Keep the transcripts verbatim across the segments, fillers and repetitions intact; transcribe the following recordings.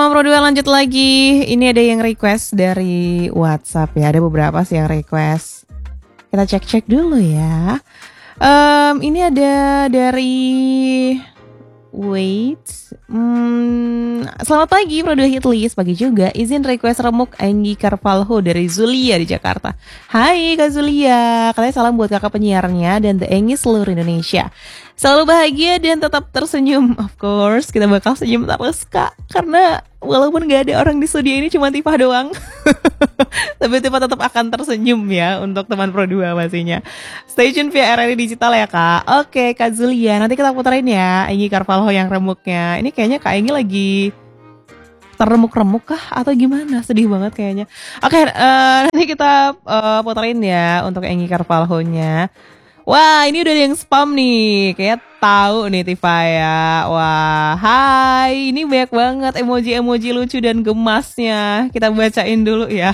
sama Pro dua lanjut lagi. Ini ada yang request dari WhatsApp ya. Ada beberapa sih yang request. Kita cek-cek dulu ya. Um, ini ada dari Wait. Hmm, selamat pagi Pro dua Hitlist. Pagi juga. Izin request remuk Anggi Carvalho dari Zulia di Jakarta. Hai Kak Zulia. Katanya salam buat kakak penyiarnya dan The Anggi seluruh Indonesia. Selalu bahagia dan tetap tersenyum. Of course, kita bakal senyum terus Kak. Karena walaupun gak ada orang di studio ini, cuma Tifa doang. Tapi Tifa tetap akan tersenyum ya untuk teman Pro dua pastinya. Stay tune via R R I Digital ya Kak. Oke Kak Zulia, nanti kita puterin ya Anggi Carvalho yang remuknya. Ini kayaknya Kak Anggi lagi terremuk-remuk kah atau gimana? Sedih banget kayaknya. Oke, uh, nanti kita uh, puterin ya untuk Anggi Carvalho-nya. Wah, ini udah ada yang spam nih. Kayak tahu nih Tifa ya. Wah, hai. Ini banyak banget emoji-emoji lucu dan gemasnya. Kita bacain dulu ya.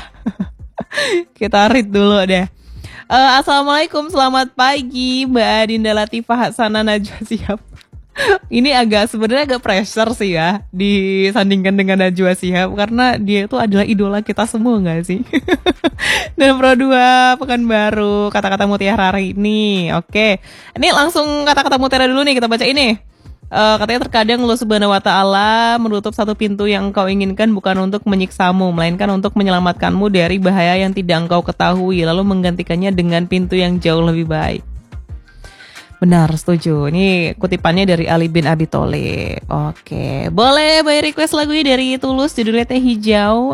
Kita read dulu deh. Uh, Assalamualaikum, selamat pagi Mbak Adinda Latifah Hasanah Najwa Shihab. Ini agak sebenarnya agak pressure sih ya disandingkan dengan Najwa Shihab karena dia itu adalah idola kita semua nggak sih? Dan Pro dua Pekanbaru kata-kata mutiara hari ini. Oke, ini langsung kata-kata mutiara dulu nih kita baca ini. Uh, katanya terkadang Allah Subhanahu Wa Taala menutup satu pintu yang engkau inginkan bukan untuk menyiksamu, melainkan untuk menyelamatkanmu dari bahaya yang tidak engkau ketahui, lalu menggantikannya dengan pintu yang jauh lebih baik. Benar, setuju. Ini kutipannya dari Ali bin Abi Thalib. Oke, boleh by request lagunya dari Tulus, judulnya Teh Hijau.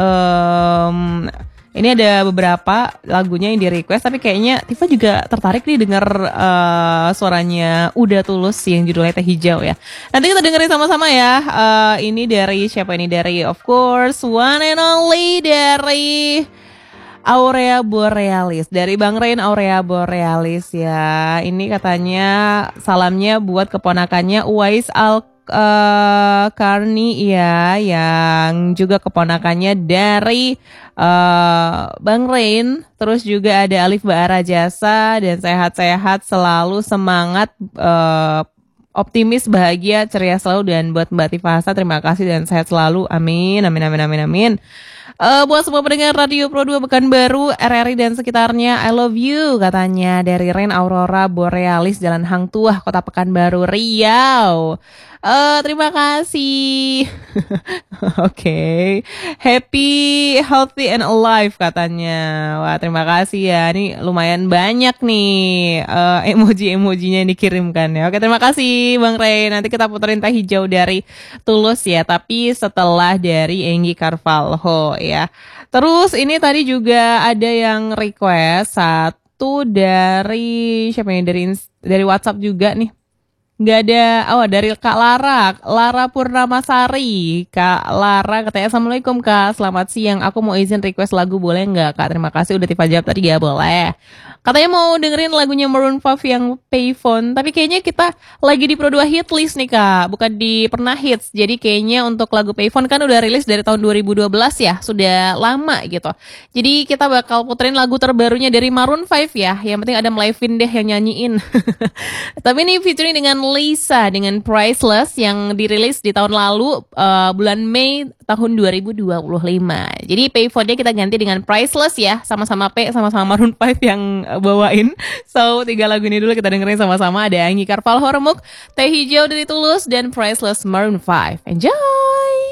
Um, ini ada beberapa lagunya yang di request, tapi kayaknya Tifa juga tertarik nih dengar uh, suaranya Udah Tulus yang judulnya Teh Hijau ya. Nanti kita dengerin sama-sama ya. Uh, ini dari siapa ini? Dari of course one and only dari Aurea Borealis, dari Bang Rain Aurea Borealis ya. Ini katanya salamnya buat keponakannya Uwais Al uh, Karni ya, yang juga keponakannya dari uh, Bang Rain. Terus juga ada Alif Baara Jasa, dan sehat-sehat selalu, semangat, uh, optimis, bahagia, ceria selalu. Dan buat Mbak Tifa Hasa, terima kasih dan sehat selalu. Amin, amin, amin, amin, amin. Uh, buat semua pendengar Radio Pro dua Pekanbaru, R R I dan sekitarnya, I love you katanya dari Rain Aurora Borealis, Jalan Hang Tuah, Kota Pekanbaru, Riau. Uh, terima kasih. Oke, okay. Happy, healthy and alive katanya. Wah, terima kasih ya. Ini lumayan banyak nih uh, emoji-emojinya yang dikirimkan ya. Oke, terima kasih Bang Ray. Nanti kita puterin Teh Hijau dari Tulus ya, tapi setelah dari Anggi Carvalho ya. Terus ini tadi juga ada yang request satu dari siapa nih, dari dari WhatsApp juga nih. Gak ada, oh dari Kak Lara, Lara Purnamasari. Kak Lara katanya, Assalamualaikum Kak, selamat siang, aku mau izin request lagu boleh nggak Kak? Terima kasih udah Tifa jawab tadi, ya boleh. Katanya mau dengerin lagunya Maroon five yang Payphone, tapi kayaknya kita lagi di Pro dua Hitlist nih Kak, bukan di Pernah Hits. Jadi kayaknya untuk lagu Payphone kan udah rilis dari tahun dua ribu dua belas ya, sudah lama gitu. Jadi kita bakal puterin lagu terbarunya dari Maroon five ya, yang penting ada Mlaivin deh yang nyanyiin. Tapi ini featuring dengan Lisa dengan Priceless yang dirilis di tahun lalu uh, bulan Mei tahun dua ribu dua puluh lima. Jadi Payphone-nya kita ganti dengan Priceless ya, sama-sama P, sama-sama Maroon five yang uh, bawain. So tiga lagu ini dulu kita dengerin sama-sama. Ada Anggi Carvalho remuk, Teh Hijau dari Tulus, dan Priceless Maroon five. Enjoy!